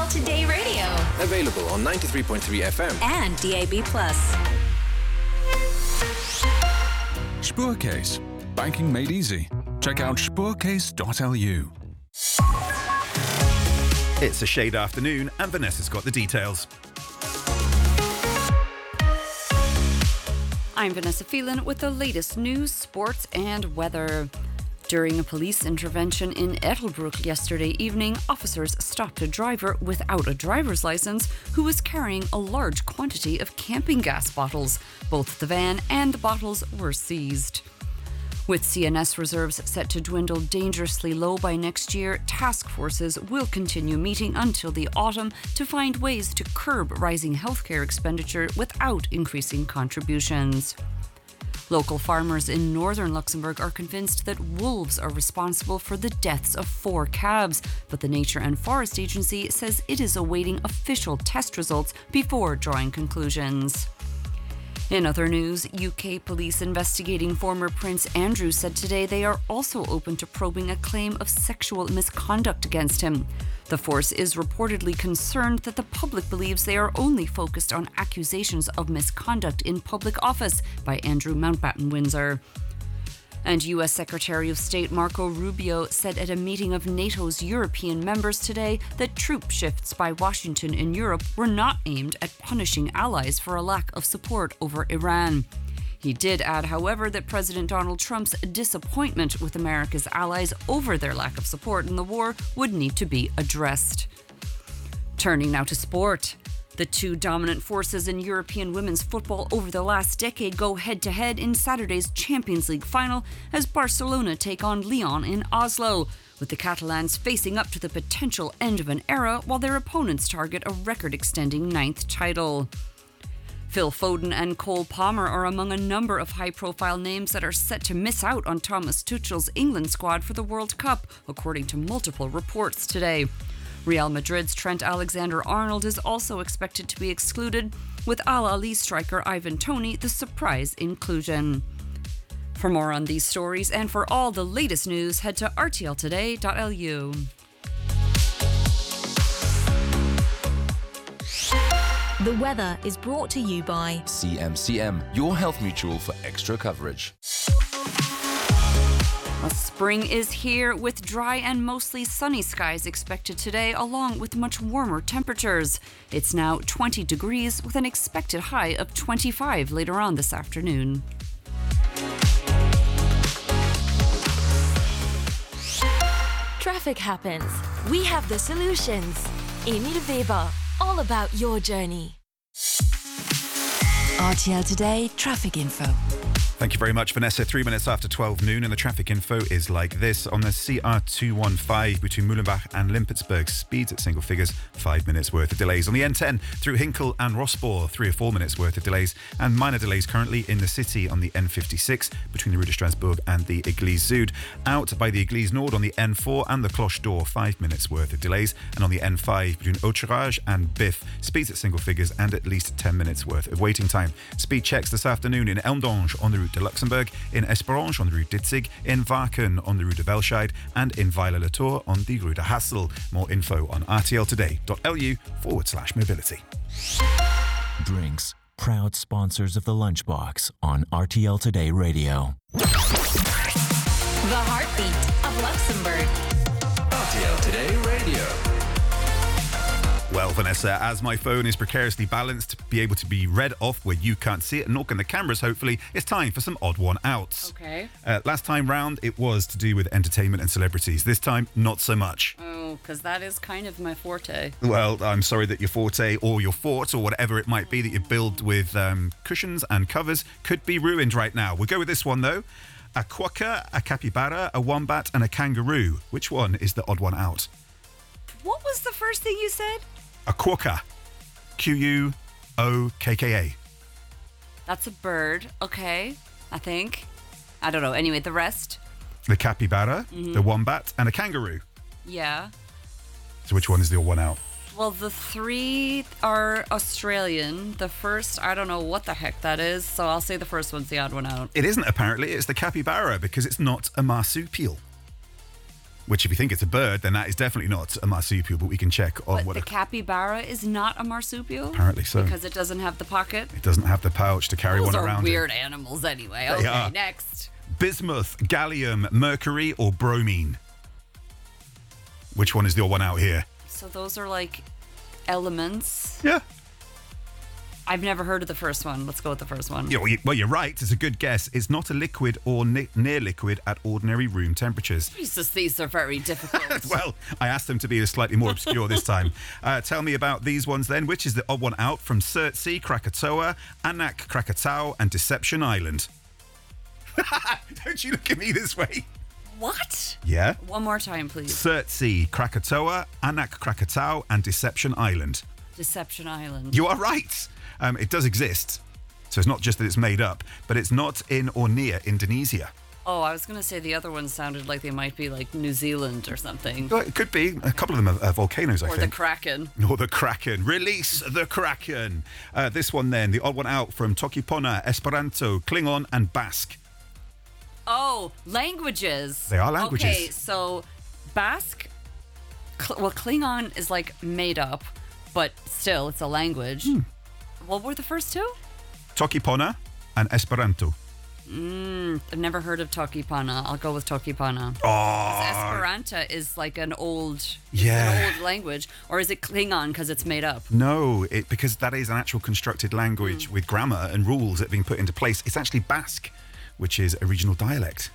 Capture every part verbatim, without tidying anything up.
L Today Radio. Available on ninety-three point three F M and D A B plus. Spoorcase. Banking made easy. Check out spoorcase dot L U. It's a shade afternoon and Vanessa's got the details. I'm Vanessa Phelan with the latest news, sports and weather. During a police intervention in Ettelbruck yesterday evening, officers stopped a driver without a driver's license who was carrying a large quantity of camping gas bottles. Both the van and the bottles were seized. With C N S reserves set to dwindle dangerously low by next year, task forces will continue meeting until the autumn to find ways to curb rising healthcare expenditure without increasing contributions. Local farmers in northern Luxembourg are convinced that wolves are responsible for the deaths of four calves, but the Nature and Forest Agency says it is awaiting official test results before drawing conclusions. In other news, U K police investigating former Prince Andrew said today they are also open to probing a claim of sexual misconduct against him. The force is reportedly concerned that the public believes they are only focused on accusations of misconduct in public office by Andrew Mountbatten Windsor. And U S Secretary of State Marco Rubio said at a meeting of NATO's European members today that troop shifts by Washington in Europe were not aimed at punishing allies for a lack of support over Iran. He did add, however, that President Donald Trump's disappointment with America's allies over their lack of support in the war would need to be addressed. Turning now to sport. The two dominant forces in European women's football over the last decade go head-to-head in Saturday's Champions League final as Barcelona take on Lyon in Oslo, with the Catalans facing up to the potential end of an era while their opponents target a record-extending ninth title. Phil Foden and Cole Palmer are among a number of high-profile names that are set to miss out on Thomas Tuchel's England squad for the World Cup, according to multiple reports today. Real Madrid's Trent Alexander-Arnold is also expected to be excluded, with Al Ahly striker Ivan Toney the surprise inclusion. For more on these stories and for all the latest news, head to r t l today dot l u. The weather is brought to you by C M C M, your health mutual for extra coverage. Well, spring is here with dry and mostly sunny skies expected today, along with much warmer temperatures. It's now twenty degrees with an expected high of twenty-five later on this afternoon. Traffic happens. We have the solutions. Emil Weber, all about your journey. R T L Today Traffic Info. Thank you very much, Vanessa. Three minutes after twelve noon, and the traffic info is like this. On the C R two fifteen between Muhlenbach and Limpertsburg, speeds at single figures, five minutes worth of delays. On the N ten through Hinkel and Rossborough, three or four minutes worth of delays, and minor delays currently in the city on the N fifty-six between the Rue de Strasbourg and the Église Sud. Out by the Église Nord on the N four and the Cloche d'Or, five minutes worth of delays. And on the N five between Aucherage and Biff, speeds at single figures and at least ten minutes worth of waiting time. Speed checks this afternoon in Elmdange on the Route de Luxembourg, in Esperange on the Rue Ditzig, in Varken on the Rue de Velscheid, and in Weiler-le-Tour on the Rue de Hassel. More info on r t l today dot l u forward slash mobility. Drinks, proud sponsors of the Lunchbox on R T L Today Radio. The heartbeat of Luxembourg. R T L Today Radio. Well, Vanessa, as my phone is precariously balanced to be able to be read off where you can't see it, and not on the cameras, hopefully, it's time for some odd one outs. Okay. Uh, last time round, it was to do with entertainment and celebrities. This time, not so much. Oh, because that is kind of my forte. Well, I'm sorry that your forte or your fort or whatever it might be that you build with um, cushions and covers could be ruined right now. We'll go with this one, though. A quokka, a capybara, a wombat, and a kangaroo. Which one is the odd one out? What was the first thing you said? A quokka. Q U O K K A. That's a bird. Okay, I think. I don't know. Anyway, the rest? The capybara, mm-hmm. the wombat, and a kangaroo. Yeah. So which one is the odd one out? Well, the three are Australian. The first, I don't know what the heck that is, so I'll say the first one's the odd one out. It isn't, apparently. It's the capybara, because it's not a marsupial. Which, if you think it's a bird, then that is definitely not a marsupial, but we can check on But what the a, capybara is not a marsupial? Apparently so. Because it doesn't have the pocket? it doesn't have the pouch to carry Those one are around. weird in. animals anyway. They Okay, are. next. Bismuth, gallium, mercury, or bromine? Which one is the odd one out here? So those are like elements. Yeah. I've never heard of the first one. Let's go with the first one. Yeah, well, you, well, you're right. It's a good guess. It's not a liquid or ni- near liquid at ordinary room temperatures. Jesus, these are very difficult. Well, I asked them to be slightly more obscure this time. Uh, tell me about these ones then. Which is the odd one out from Surtsey, Krakatoa, Anak Krakatau, and Deception Island? Don't you look at me this way. What? Yeah. One more time, please. Surtsey, Krakatoa, Anak Krakatau, and Deception Island. Deception Island. You are right. Um, it does exist. So it's not just that it's made up, but it's not in or near Indonesia. Oh, I was going to say the other ones sounded like they might be like New Zealand or something. Well, it could be. A couple of them are, are volcanoes, I Or the think. Kraken. Or the Kraken. Release the Kraken. Uh, this one then, the odd one out from Tokipona, Esperanto, Klingon, and Basque. Oh, languages. They are languages. Okay, so Basque, Cl- well, Klingon is like made up, but still, it's a language. Hmm. What were the first two? Tokipona and Esperanto. Mm, I've never heard of Tokipana. I'll go with Tokipana. Oh, Esperanto is like an old, Yeah. an old language, or is it Klingon because it's made up? no, it, because that is an actual constructed language with grammar and rules that have been put into place. It's actually Basque, which is a regional dialect.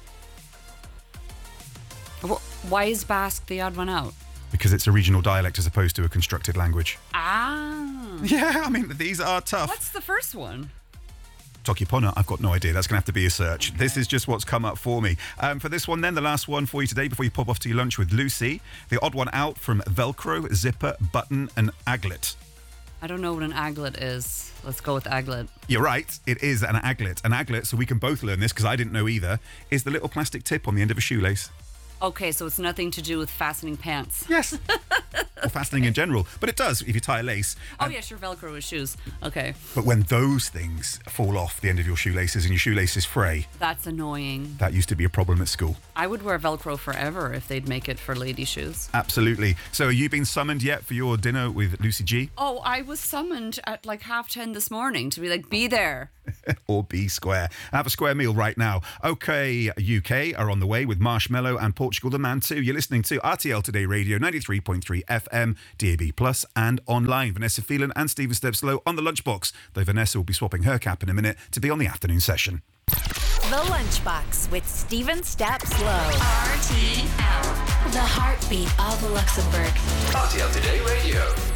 Well, why is Basque the odd one out? Because it's a regional dialect as opposed to a constructed language. Ah, Yeah, I mean, these are tough. what's the first one? Tokipona, I've got no idea. That's going to have to be a search. This is just what's come up for me. Um, for this one then, the last one for you today before you pop off to your lunch with Lucy. The odd one out from Velcro, Zipper, Button and Aglet. I don't know what an aglet is. Let's go with aglet. You're right, it is an aglet. An aglet, so we can both learn this because I didn't know either, is the little plastic tip on the end of a shoelace. Okay, so it's nothing to do with fastening pants. Yes. Or fastening in general. But it does if you tie a lace. Oh, Um, yeah, sure, Velcro is shoes. Okay, But when those things fall off the end of your shoelaces and your shoelaces fray, that's annoying. that used to be a problem at school. I would wear Velcro forever if they'd make it for lady shoes. Absolutely. So, have you been summoned yet for your dinner with Lucy G? Oh, I was summoned at like half ten this morning to be like, be there. Or B Square? Have a square meal right now. OK U K are on the way with Marshmallow and Portugal the Man too. You're listening to R T L Today Radio, ninety-three point three F M, D A B Plus, and online. Vanessa Phelan and Stephen Stepslow on the lunchbox, though Vanessa will be swapping her cap in a minute to be on the afternoon session. The Lunchbox with Stephen Stepslow. R T L. The heartbeat of Luxembourg. R T